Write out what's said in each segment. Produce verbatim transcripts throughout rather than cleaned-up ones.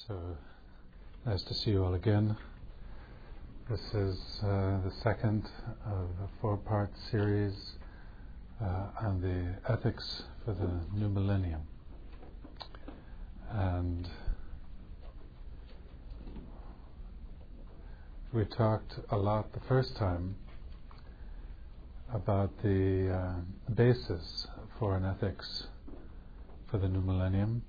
So nice to see you all again. This is uh, the second of a four-part series uh, on the ethics for the new millennium. And we talked a lot the first time about the uh, basis for an ethics for the new millennium.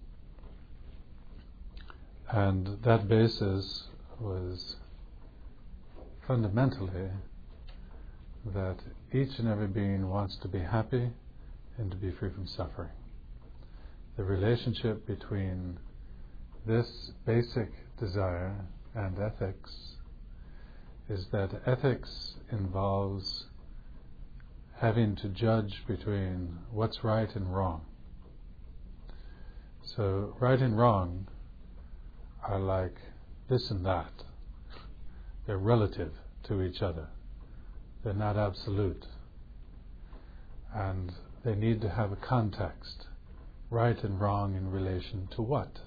And that basis was fundamentally that each and every being wants to be happy and to be free from suffering. The relationship between this basic desire and ethics is that ethics involves having to judge between what's right and wrong. So right and wrong are like this and that. They're relative to each other. They're not absolute. And they need to have a context. Right and wrong in relation to what?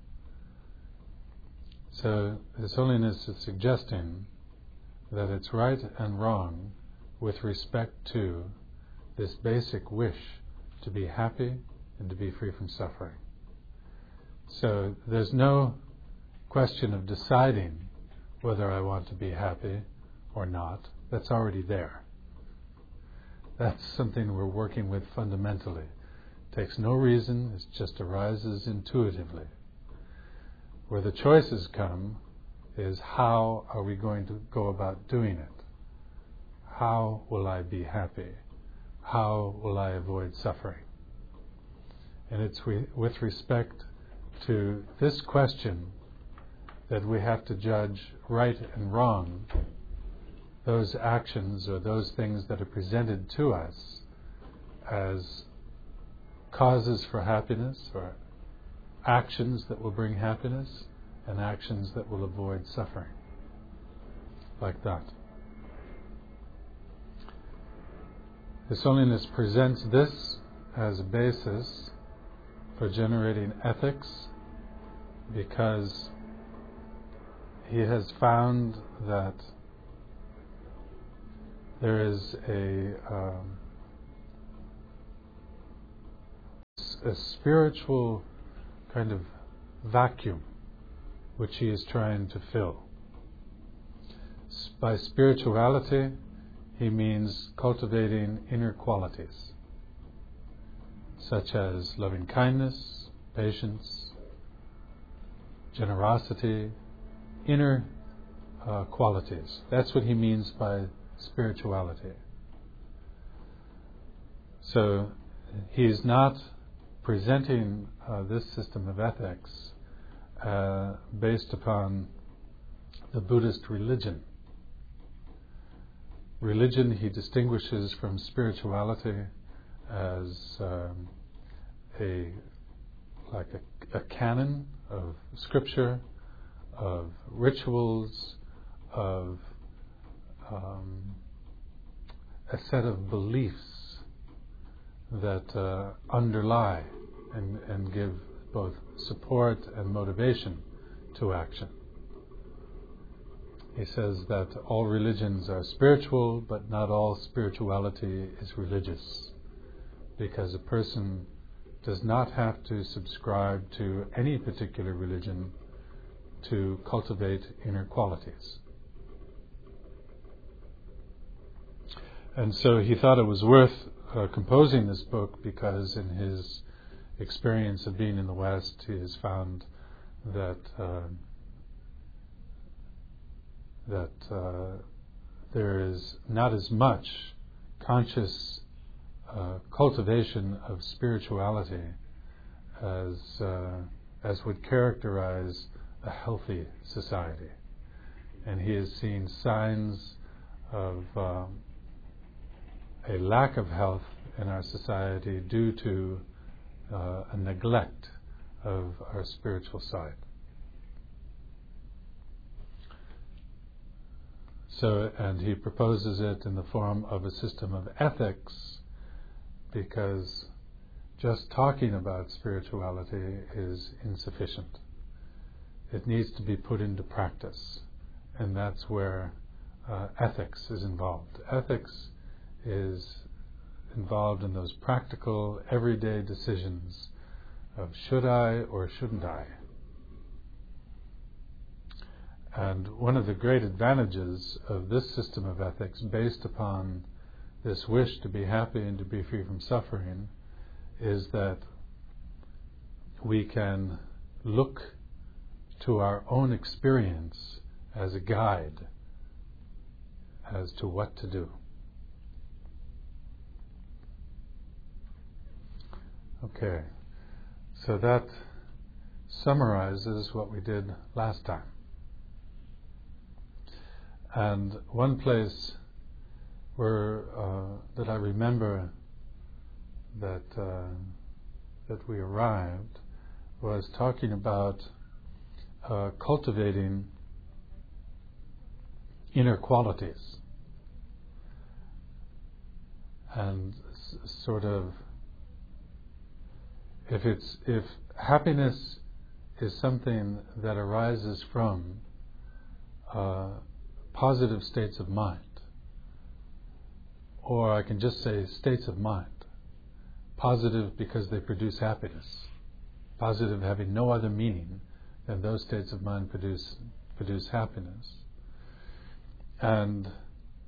So His Holiness is suggesting that it's right and wrong with respect to this basic wish to be happy and to be free from suffering. So there's no question of deciding whether I want to be happy or not. That's already there. That's something we're working with fundamentally. It takes no reason, it just arises intuitively. Where the choices come is how are we going to go about doing it? How will I be happy? How will I avoid suffering? And it's re- with respect to this question that we have to judge right and wrong, those actions or those things that are presented to us as causes for happiness, or actions that will bring happiness, and actions that will avoid suffering. Like that. His Holiness presents this as a basis for generating ethics because he has found that there is a, um, a spiritual kind of vacuum which he is trying to fill. S- by spirituality, he means cultivating inner qualities, such as loving kindness, patience, generosity, inner uh, qualities. That's what he means by spirituality. So he is not presenting uh, this system of ethics uh, based upon the Buddhist religion. Religion he distinguishes from spirituality as um, a like a, a canon of scripture, of rituals, of um, a set of beliefs that uh, underlie and, and give both support and motivation to action. He says that all religions are spiritual, but not all spirituality is religious, because a person does not have to subscribe to any particular religion to cultivate inner qualities. And so he thought it was worth uh, composing this book because in his experience of being in the West, he has found that uh, that uh, there is not as much conscious uh, cultivation of spirituality as uh, as would characterize a healthy society. And he has seen signs of um, a lack of health in our society due to uh, a neglect of our spiritual side. So, and he proposes it in the form of a system of ethics, because just talking about spirituality is insufficient. it needs to be put into practice. And that's where uh, ethics is involved. Ethics is involved in those practical, everyday decisions of should I or shouldn't I. And one of the great advantages of this system of ethics, based upon this wish to be happy and to be free from suffering, is that we can look to our own experience as a guide as to what to do. Okay, so that summarizes what we did last time. And one place where uh, that I remember that uh, that we arrived was talking about uh, cultivating inner qualities, and s- sort of if it's if happiness is something that arises from uh, positive states of mind, or I can just say states of mind. Positive because they produce happiness. Positive having no other meaning than those states of mind produce produce happiness. And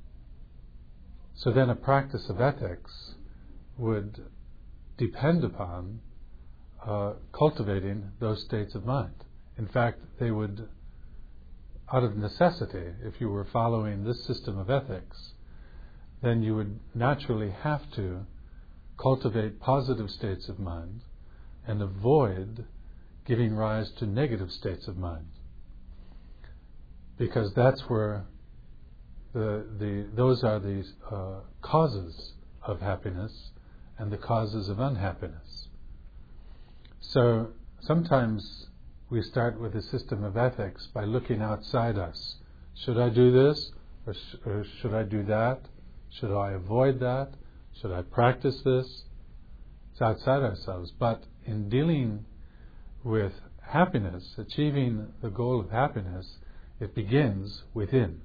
so then a practice of ethics would depend upon uh, cultivating those states of mind. In fact, they would, out of necessity, if you were following this system of ethics, then you would naturally have to cultivate positive states of mind and avoid giving rise to negative states of mind, because that's where the the those are the uh, causes of happiness and the causes of unhappiness. So sometimes we start with a system of ethics by looking outside us. Should I do this, or, sh- or should I do that? Should I avoid that? Should I practice this? It's outside ourselves. But in dealing with happiness, achieving the goal of happiness, it begins within.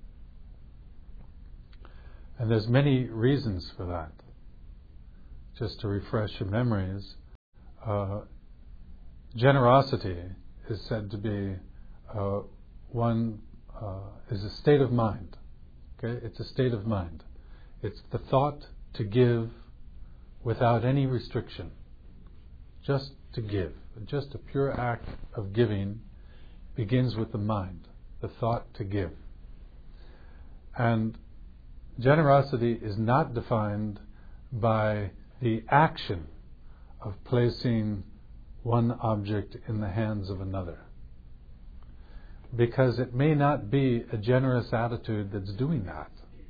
And there's many reasons for that. Just to refresh your memories, uh, generosity is said to be uh, one uh, is a state of mind. Okay, it's a state of mind. It's the thought to give without any restriction, just to give. Just a pure act of giving begins with the mind, the thought to give. And generosity is not defined by the action of placing one object in the hands of another, because it may not be a generous attitude that's doing that.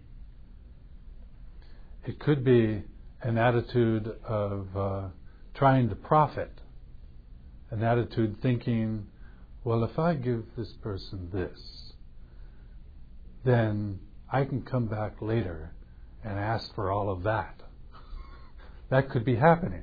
It could be an attitude of uh, trying to profit, an attitude thinking, well, if I give this person this, then I can come back later and ask for all of that. That could be happening.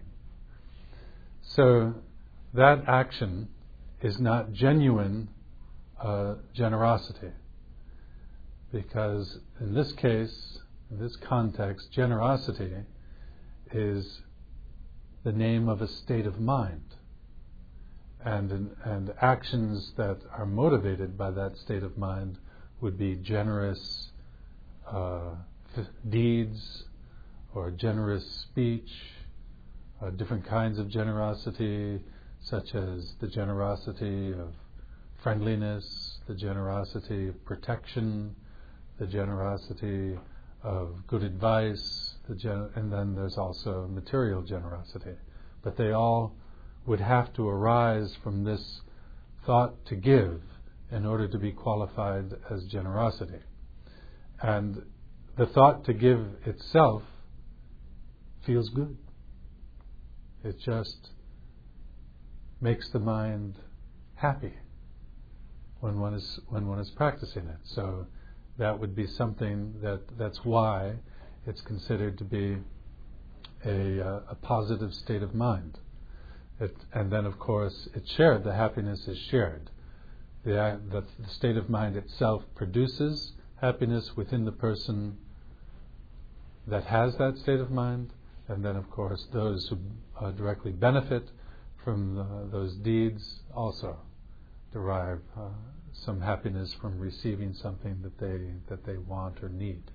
So that action is not genuine uh, generosity, because in this case, in this context, generosity is the name of a state of mind, and and actions that are motivated by that state of mind would be generous uh, f- deeds or generous speech, uh, different kinds of generosity, such as the generosity of friendliness, the generosity of protection, the generosity of good advice, the gen- and then there's also material generosity. But they all would have to arise from this thought to give in order to be qualified as generosity. And the thought to give itself feels good. It just makes the mind happy when one is when one is practicing it. So that would be something that that's why it's considered to be a, uh, a positive state of mind. It, and then, of course, it's shared. The happiness is shared. the, uh, the, the state of mind itself produces happiness within the person that has that state of mind, and then of course those who uh, directly benefit from the, those deeds also derive uh, some happiness from receiving something that they that they want or need.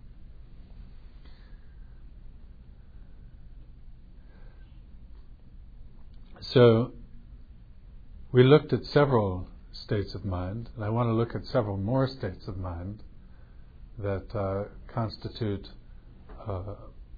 So we looked at several states of mind, and I want to look at several more states of mind that uh, constitute uh,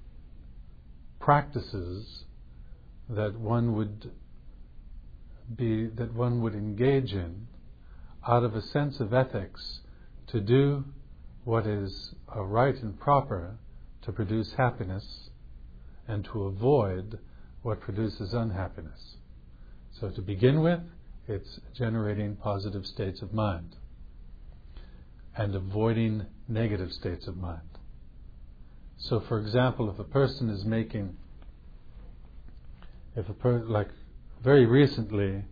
practices that one would be that one would engage in out of a sense of ethics to do what is uh, right and proper to produce happiness and to avoid what produces unhappiness. So to begin with, it's generating positive states of mind and avoiding negative states of mind. So for example, if a person is making, if a per, like very recently,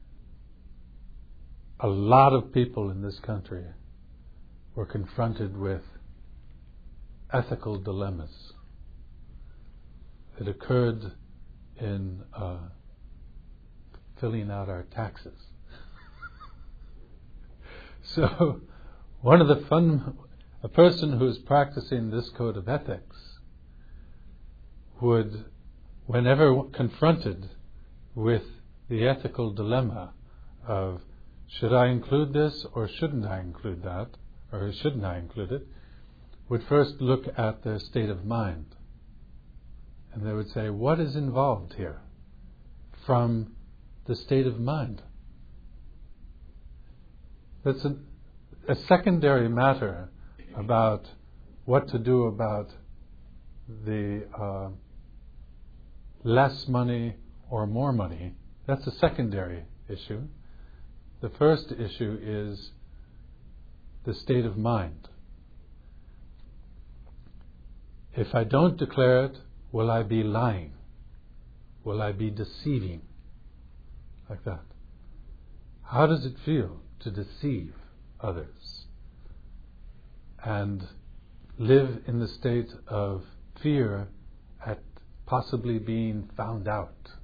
a lot of people in this country were confronted with ethical dilemmas that occurred in uh, filling out our taxes. So, one of the fun, a person who is practicing this code of ethics would, whenever confronted with the ethical dilemma of should I include this or shouldn't I include that, or shouldn't I include it, would first look at their state of mind. And they would say, what is involved here from the state of mind? That's a, a secondary matter about what to do about the uh, less money or more money. That's a secondary issue. The first issue is the state of mind. If I don't declare it, will I be lying? Will I be deceiving? Like that. How does it feel to deceive others and live in the state of fear at possibly being found out?